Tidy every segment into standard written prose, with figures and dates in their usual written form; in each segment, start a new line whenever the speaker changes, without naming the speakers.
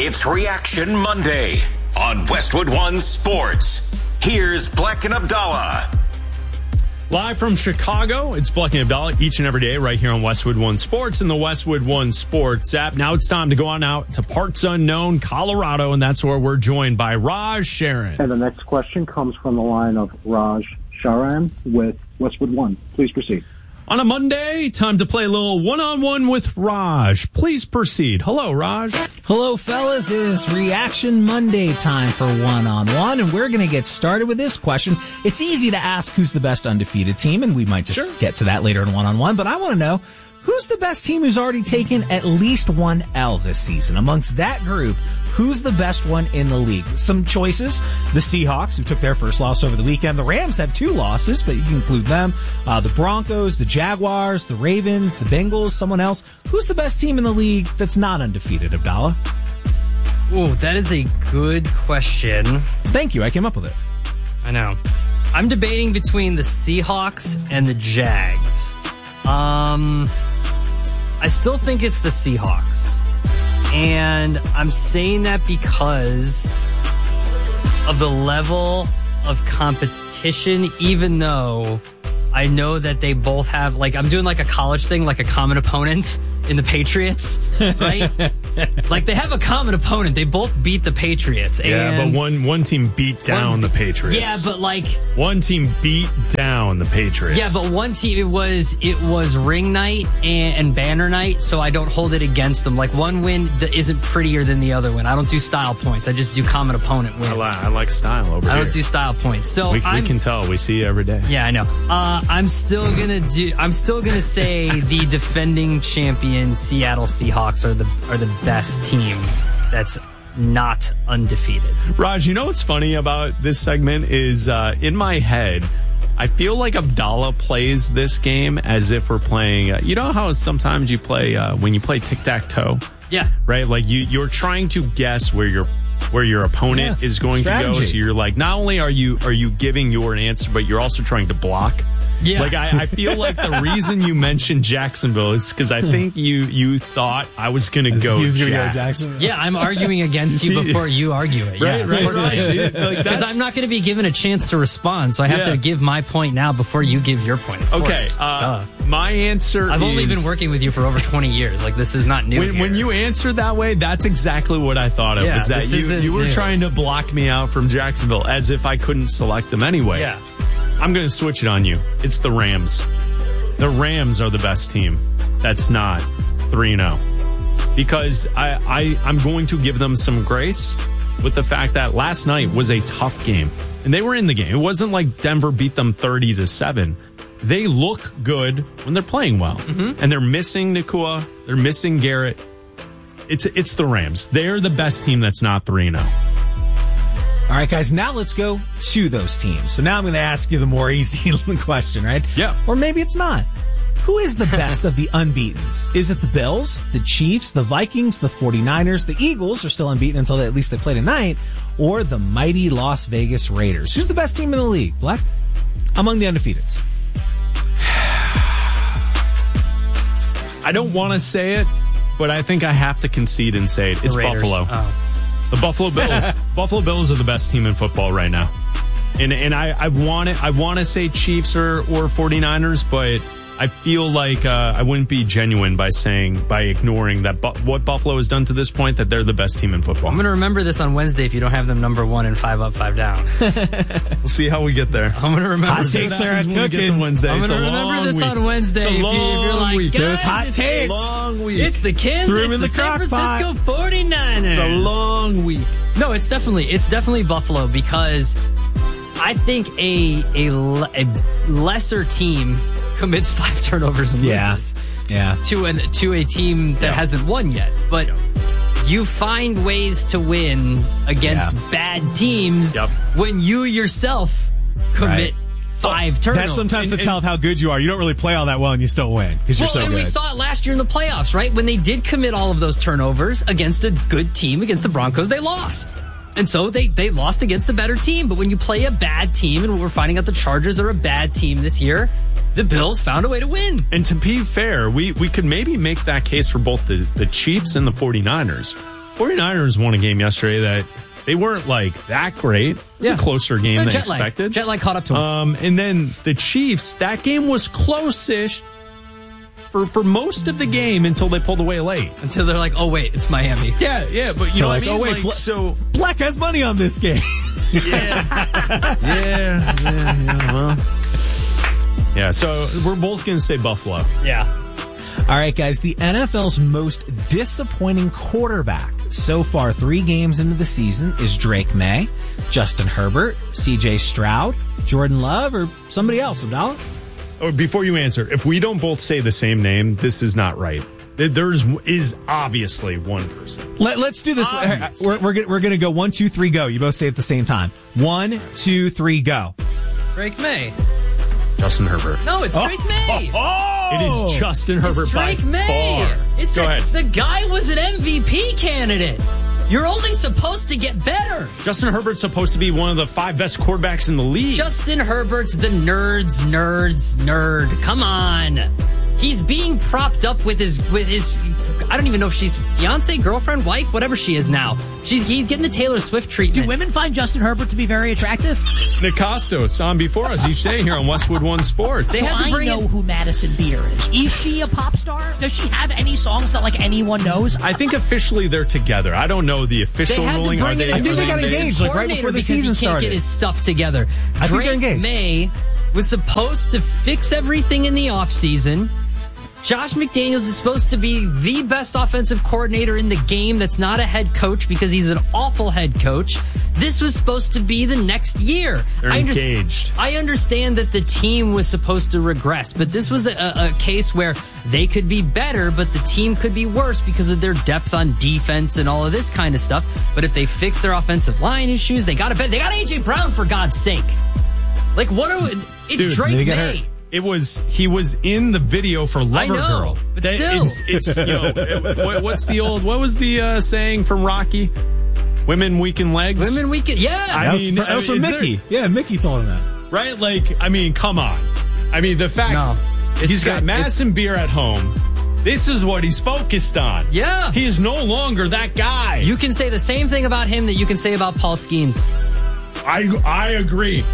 It's Reaction Monday on Westwood One Sports. Here's Black and Abdallah.
Live from Chicago, it's Black and Abdallah each and every day right here on Westwood One Sports and the Westwood One Sports app. Now it's time to go on out to parts unknown Colorado, and that's where we're joined by Raj Sharon.
And the next question comes from the line of Raj Sharan with Westwood One. Please proceed.
On a Monday, time to play a little one-on-one with Raj. Please proceed. Hello, Raj.
Hello, fellas. It is Reaction Monday time for one-on-one, and we're going to get started with this question. It's easy to ask who's the best undefeated team, and we might just get to that later in one-on-one, but I want to know, who's the best team who's already taken at least one L this season? Amongst that group, who's the best one in the league? Some choices: the Seahawks, who took their first loss over the weekend. The Rams have 2 losses, but you can include them. The Broncos, the Jaguars, the Ravens, the Bengals, someone else. Who's the best team in the league that's not undefeated, Abdallah?
Oh, that is a good question.
Thank you. I came up with it.
I know. I'm debating between the Seahawks and the Jags. I still think it's the Seahawks. And I'm saying that because of the level of competition, even though I know that they both have, like, I'm doing like a college thing, like a common opponent in the Patriots, right? Like, they have a common opponent. They both beat the Patriots.
Yeah, but one team beat down the Patriots.
Yeah, but like...
One team beat down the Patriots.
Yeah, but one team, it was ring night and banner night, so I don't hold it against them. Like, one win that isn't prettier than the other win. I don't do style points. I just do common opponent wins.
I like style over here.
I don't do style points. So
we can tell. We see you every day.
Yeah, I know. I'm still gonna say the defending champion Seattle Seahawks are the best team that's not undefeated.
Raj, you know what's funny about this segment is in my head, I feel like Abdallah plays this game as if we're playing, you know how sometimes you play, when you play tic-tac-toe?
Yeah.
Right? Like you're trying to guess where your opponent is going to go. So you're like, not only are you giving your answer, but you're also trying to block.
Yeah.
Like, I feel like the reason you mentioned Jacksonville is because I think you thought I was going to go
Jacksonville.
Yeah, I'm arguing against you before you argue it. Yeah,
right.
Because I'm not going to be given a chance to respond, so I have to give my point now before you give your point. Of course.
My answer
I've only been working with you for over 20 years. Like, this is not new.
When you answer that way, that's exactly what I thought it was. That you were trying to block me out from Jacksonville as if I couldn't select them anyway.
Yeah.
I'm going to switch it on you. It's the Rams. The Rams are the best team that's not 3-0. Because I'm going to give them some grace with the fact that last night was a tough game. And they were in the game. It wasn't like Denver beat them 30-7. They look good when they're playing well. Mm-hmm. And they're missing Nacua. They're missing Garrett. It's the Rams. They're the best team that's not 3-0.
All right, guys, now let's go to those teams. So now I'm going to ask you the more easy question, right?
Yeah.
Or maybe it's not. Who is the best of the unbeatens? Is it the Bills, the Chiefs, the Vikings, the 49ers? The Eagles are still unbeaten until at least they play tonight. Or the mighty Las Vegas Raiders? Who's the best team in the league, Black? Among the undefeateds.
I don't want to say it, but I think I have to concede and say it. It's Buffalo.
Oh.
The Buffalo Bills. Buffalo Bills are the best team in football right now. And I want to say Chiefs or 49ers, but I feel like I wouldn't be genuine by ignoring that what Buffalo has done to this point, that they're the best team in football.
I'm going to remember this on Wednesday if you don't have them number 1 and 5 up, 5 down.
We'll see how we get there.
I'm going to remember this.
When we get to Wednesday.
I'm going to remember this on Wednesday.
It's a long
if you're like,
week.
Guys,
hot takes.
It's a long week.
It's the San Francisco 49ers.
It's a long week.
No, it's definitely Buffalo, because I think a lesser team commits 5 turnovers and loses.
Yeah.
To a team that hasn't won yet. But you find ways to win against bad teams when you yourself commit 5 turnovers.
That's sometimes the tell of how good you are. You don't really play all that well and you still win because you're so good.
And we saw it last year in the playoffs, right? When they did commit all of those turnovers against a good team, against the Broncos, they lost. And so they lost against a better team. But when you play a bad team, and we're finding out the Chargers are a bad team this year, the Bills found a way to win.
And to be fair, we could maybe make that case for both the Chiefs and the 49ers. 49ers won a game yesterday that they weren't like that great. It was a closer game than expected.
Jet lag caught up to them.
And then the Chiefs, that game was close-ish for most of the game until they pulled away late.
Until they're like, oh, wait, it's Miami.
Yeah, but you know what I mean?
Oh, wait,
so
Black has money on this game.
Yeah, so we're both going to say Buffalo.
Yeah.
All right, guys, the NFL's most disappointing quarterback so far 3 games into the season is Drake May, Justin Herbert, CJ Stroud, Jordan Love, or somebody else, Abdallah?
Before you answer, if we don't both say the same name, this is not right. Is obviously one person.
Let's do this. We're going to go 1, 2, 3, go. You both say it at the same time. 1, 2, 3, go.
Drake May.
Justin Herbert.
No, it's Drake May.
It is Justin Herbert
It's Drake
by
May.
far.
It's
Go ahead.
The guy was an MVP candidate. You're only supposed to get better.
Justin Herbert's supposed to be one of the 5 best quarterbacks in the league.
Justin Herbert's the nerd. Come on. He's being propped up with his I don't even know if she's fiance, girlfriend, wife, whatever she is now. He's getting the Taylor Swift treatment.
Do women find Justin Herbert to be very attractive?
Nick Costos on before us each day here on Westwood One Sports.
They had to bring
I know who Madison Beer is. Is she a pop star? Does she have any songs that like anyone knows?
I think officially they're together. I don't know the official
They had to
ruling.
bring
Are
in
they?
I think they got
defensive
engaged, like, right before the
coordinator
season
because he can't
started.
get his stuff together.
I think they're
Drake
engaged.
May was supposed to fix everything in the offseason. Josh McDaniels is supposed to be the best offensive coordinator in the game that's not a head coach because he's an awful head coach. This was supposed to be the next year.
They're engaged.
I understand that the team was supposed to regress, but this was a case where they could be better, but the team could be worse because of their depth on defense and all of this kind of stuff. But if they fix their offensive line issues, they got A.J. Brown, for God's sake. Like, what are we? It's
Dude,
Drake
they got
May.
hurt.
He was in the video for Lover
know,
Girl.
but still.
It's what's the what was the saying from Rocky? Women weaken legs.
Women weekend, yeah.
I mean,
that was from
is
Mickey. Yeah, Mickey told him that.
Right? Like, I mean, come on. I mean, the fact he's got Madison Beer at home. This is what he's focused on.
Yeah.
He is no longer that guy.
You can say the same thing about him that you can say about Paul Skeens.
I agree.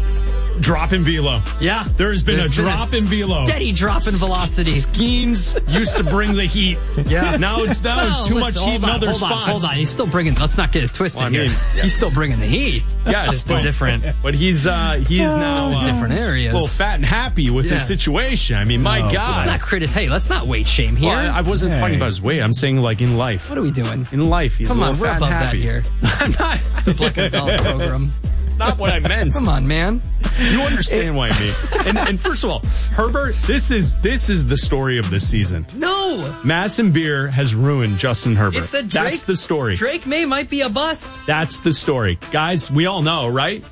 Drop in velo.
Yeah.
There's been a drop in velo.
Steady drop in velocity.
Skeens used to bring the heat.
Yeah.
Now it's too much heat in other spots.
Hold on. He's still bringing, let's not get it twisted here. He's still bringing the heat.
Yeah,
Just in different.
But he's now
in different areas.
a little fat and happy with his situation. I mean, my God.
Let's not weight shame here.
Well, I wasn't talking about his weight. I'm saying like in life.
What are we doing?
In life, he's
Come
a
on,
little
we're
fat
above
and
that
happy.
here.
I'm not.
The Black and Abdallah program.
It's not what I meant.
Come on, man.
You understand what I mean. And first of all, Herbert, this is the story of this season.
No.
Madison Beer has ruined Justin Herbert.
It's that
That's the story.
Drake May might be a bust.
That's the story. Guys, we all know, right?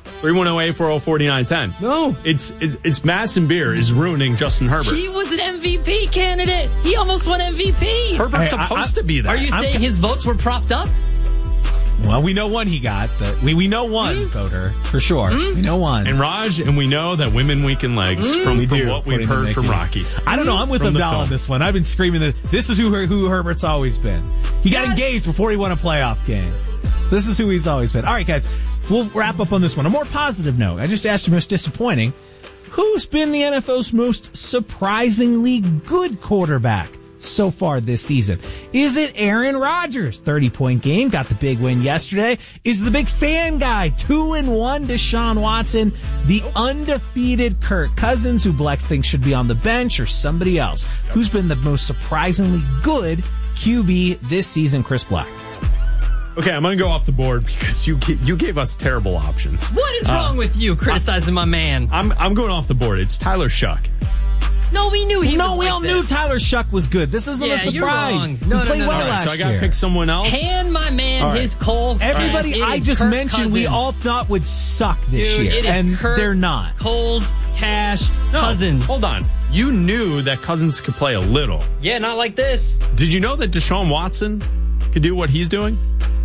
310-840-4910.
No.
It's Madison Beer is ruining Justin Herbert.
He was an MVP candidate. He almost won MVP.
Herbert's supposed to be that.
Are you saying his votes were propped up?
Well, we know one he got. We know one voter for sure. We know one.
And Raj, and we know that women weaken legs from what we've heard from Rocky.
I don't know. I'm with
From the
Abdallah on
film.
this one. I've been screaming that this is who Herbert's always been. He got engaged before he won a playoff game. This is who he's always been. All right, guys, we'll wrap up on this one. A more positive note. I just asked you most disappointing. Who's been the NFL's most surprisingly good quarterback so far this season? Is it Aaron Rodgers? 30-point game, got the big win yesterday. Is the big fan guy 2-1 Deshaun Watson? The undefeated Kirk Cousins, who Black thinks should be on the bench, or somebody else? Who's been the most surprisingly good QB this season, Chris Black?
Okay, I'm going to go off the board because you gave us terrible options.
What is wrong with you criticizing my man?
I'm going off the board. It's Tyler Shuck.
No, we knew he was
we
like
all
this.
knew Tyler Shuck was good. This isn't a
Yeah, you're
surprise.
wrong.
He
No,
played
no,
well
no.
last
So I got to
year.
pick someone else.
Hand my man
All right.
his Cole.
Everybody
It
I
is
just
Kirk
mentioned we
Cousins.
all thought would suck this
Dude,
year,
it is
and
Kirk,
they're not.
Coles, Cash,
No,
Cousins.
Hold on. You knew that Cousins could play a little.
Yeah, not like this.
Did you know that Deshaun Watson could do what he's doing?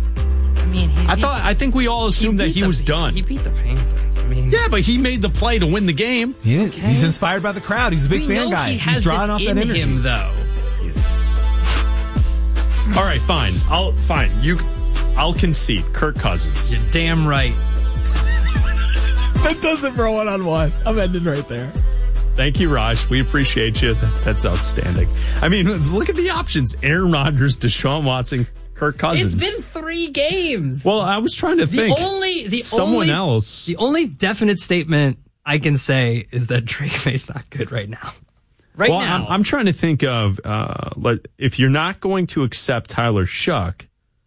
I mean,
I think we all assumed that he was done.
He beat the Panthers. I mean,
Yeah, but he made the play to win the game.
Yeah, he's inspired by the crowd. He's a big
we
fan
know
guy.
he has
He's drawing
this
off
in
that energy.
him, though.
All right, fine. I'll concede. Kirk Cousins.
You're damn right.
That does it for 1-on-1. I'm ending right there.
Thank you, Raj. We appreciate you. That's outstanding. I mean, look at the options. Aaron Rodgers, Deshaun Watson, Kirk Cousins.
It's been 3 games.
Well, I was trying to think. Someone else.
The only definite statement I can say is that Drake May's not good right now. Now.
I'm trying to think of, if you're not going to accept Tyler Shuck,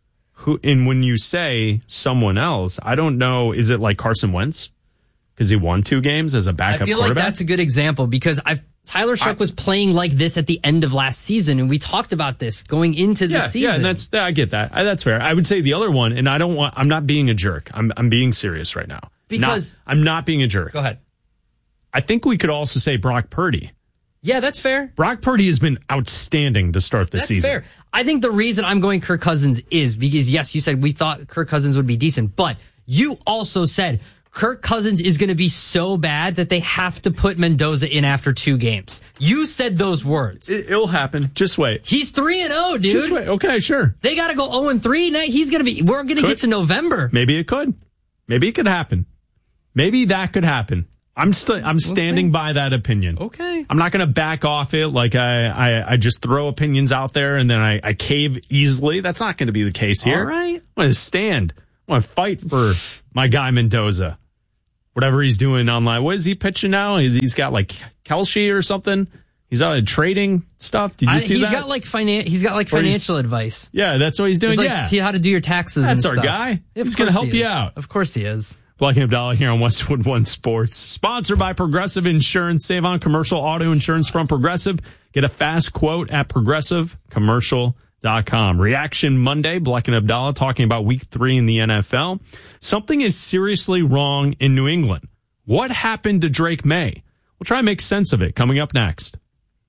and when you say someone else, I don't know, is it like Carson Wentz? Because he won 2 games as a backup quarterback?
I feel like that's a good example because Tyler Shuck was playing like this at the end of last season, and we talked about this going into the season.
Yeah, and I get that. That's fair. I would say the other one, and I'm not being a jerk. I'm being serious right now.
Because
I'm not being a jerk.
Go ahead.
I think we could also say Brock Purdy.
Yeah, that's fair.
Brock Purdy has been outstanding to start the season.
That's fair. I think the reason I'm going Kirk Cousins is because, yes, you said we thought Kirk Cousins would be decent, but you also said Kirk Cousins is going to be so bad that they have to put Mendoza in after 2 games. You said those words.
It'll happen. Just wait.
He's 3-0, dude.
Just wait. Okay, sure.
They got to go 0-3. Now we're going to get to November.
Maybe it could. Maybe it could happen. Maybe that could happen. I'm standing by that opinion.
Okay.
I'm not going to back off it like I just throw opinions out there and then I cave easily. That's not going to be the case here.
All right.
I want to stand. I want to fight for my guy Mendoza. Whatever he's doing online. What is he pitching now? He's got like Kelce or something. He's out trading stuff. Did you see that?
He's got financial advice.
Yeah, that's what he's doing.
He's see how to do your taxes.
That's
and
our
stuff.
guy. He's going to help you out.
Of course he is.
Black and Abdallah here on Westwood One Sports. Sponsored by Progressive Insurance. Save on commercial auto insurance from Progressive. Get a fast quote at progressivecommercial.com. Reaction Monday. Black and Abdallah talking about week 3 in the NFL. Something is seriously wrong in New England. What happened to Drake May? We'll try and make sense of it coming up next.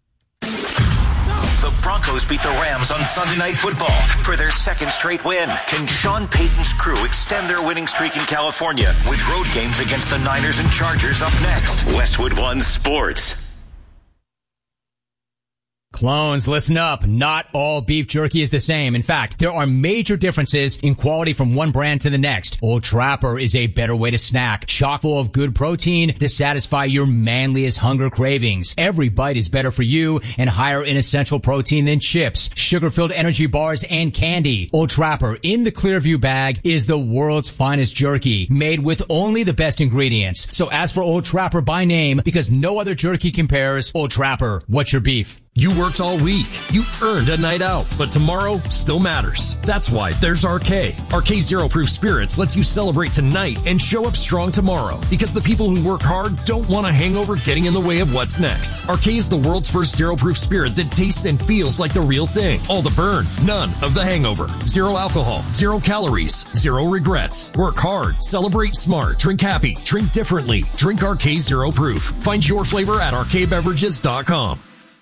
The Broncos beat the Rams on Sunday Night Football for their 2nd straight win. Can Sean Payton's crew extend their winning streak in California with road games against the Niners and Chargers up next? Westwood One Sports.
Clones, listen up. Not all beef jerky is the same. In fact, there are major differences in quality from one brand to the next. Old Trapper is a better way to snack, chock full of good protein to satisfy your manliest hunger cravings. Every bite is better for you and higher in essential protein than chips, sugar-filled energy bars, and candy. Old Trapper in the Clearview bag is the world's finest jerky, made with only the best ingredients. So ask for Old Trapper by name because no other jerky compares. Old Trapper, what's your beef?
You worked all week. You earned a night out, but tomorrow still matters. That's why there's RK. RK Zero Proof Spirits lets you celebrate tonight and show up strong tomorrow because the people who work hard don't want a hangover getting in the way of what's next. RK is the world's first zero proof spirit that tastes and feels like the real thing. All the burn, none of the hangover. 0 alcohol, 0 calories, 0 regrets. Work hard, celebrate smart, drink happy, drink differently. Drink RK Zero Proof. Find your flavor at rkbeverages.com.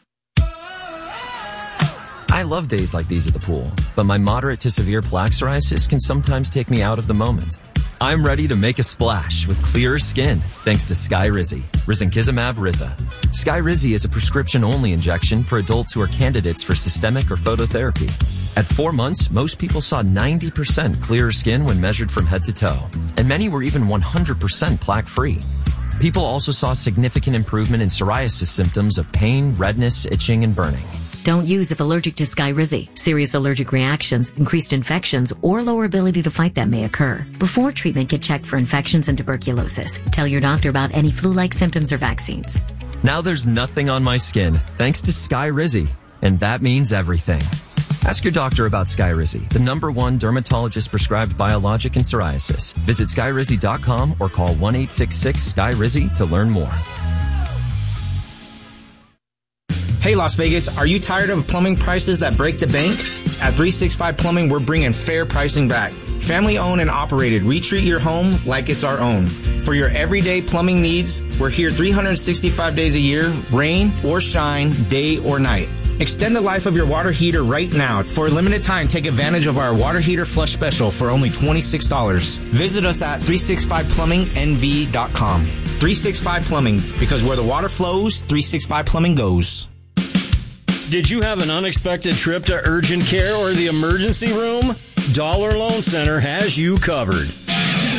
I love days like these at the pool, but my moderate to severe plaque psoriasis can sometimes take me out of the moment. I'm ready to make a splash with clearer skin thanks to Skyrizi, Risankizumab Riza. Skyrizi is a prescription-only injection for adults who are candidates for systemic or phototherapy. At 4 months, most people saw 90% clearer skin when measured from head to toe, and many were even 100% plaque-free. People also saw significant improvement in psoriasis symptoms of pain, redness, itching, and burning.
Don't use if allergic to Skyrizi. Serious allergic reactions, increased infections, or lower ability to fight them may occur. Before treatment, get checked for infections and tuberculosis. Tell your doctor about any flu-like symptoms or vaccines.
Now there's nothing on my skin thanks to Skyrizi, and that means everything. Ask your doctor about Skyrizi, the #1 dermatologist prescribed biologic in psoriasis. Visit Skyrizi.com or call 1-866-SKY-RIZI to learn more.
Hey Las Vegas, are you tired of plumbing prices that break the bank? At 365 Plumbing, we're bringing fair pricing back. Family owned and operated, we treat your home like it's our own. For your everyday plumbing needs, we're here 365 days a year, rain or shine, day or night. Extend the life of your water heater right now. For a limited time, take advantage of our water heater flush special for only $26. Visit us at 365plummingnv.com. 365 Plumbing, because where the water flows, 365 Plumbing goes.
Did you have an unexpected trip to urgent care or the emergency room? Dollar Loan Center has you covered.